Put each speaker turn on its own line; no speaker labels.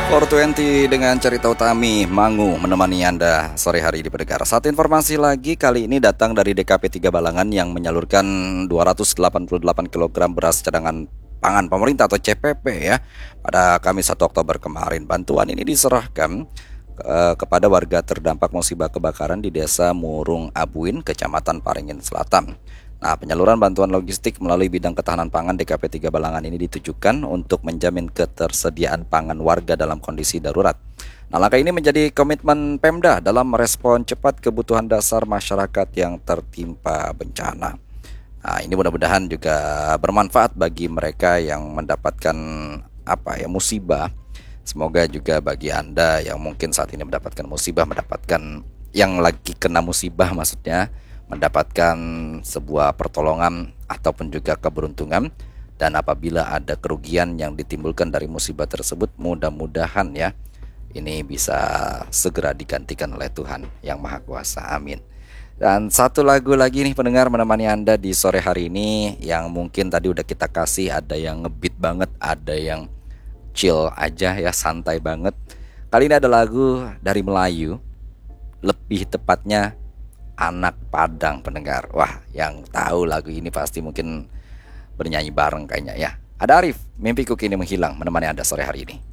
420 dengan cerita Utami Mangu menemani Anda sore hari di pendengar. Satu informasi lagi kali ini datang dari DKP 3 Balangan yang menyalurkan 288 kg beras cadangan pangan pemerintah atau CPP ya pada Kamis 1 Oktober kemarin. Bantuan ini diserahkan kepada warga terdampak musibah kebakaran di Desa Murung Abuin, Kecamatan Paringin Selatan. Nah, penyaluran bantuan logistik melalui bidang ketahanan pangan DKP 3 Balangan ini ditujukan untuk menjamin ketersediaan pangan warga dalam kondisi darurat. Nah, langkah ini menjadi komitmen Pemda dalam merespon cepat kebutuhan dasar masyarakat yang tertimpa bencana. Nah, ini mudah-mudahan juga bermanfaat bagi mereka yang mendapatkan musibah. Semoga juga bagi Anda yang mungkin saat ini mendapatkan musibah, mendapatkan yang lagi kena musibah maksudnya, mendapatkan sebuah pertolongan ataupun juga keberuntungan. Dan apabila ada kerugian yang ditimbulkan dari musibah tersebut, mudah-mudahan ya ini bisa segera digantikan oleh Tuhan yang Maha Kuasa. Amin. Dan satu lagu lagi nih pendengar menemani Anda di sore hari ini, yang mungkin tadi udah kita kasih, ada yang ngebeat banget, ada yang chill aja ya, santai banget. Kali ini ada lagu dari Melayu, lebih tepatnya Anak Padang pendengar. Wah, yang tahu lagu ini pasti mungkin bernyanyi bareng kayaknya ya. Ada Arif, Mimpiku Kini Menghilang menemani Anda sore hari ini.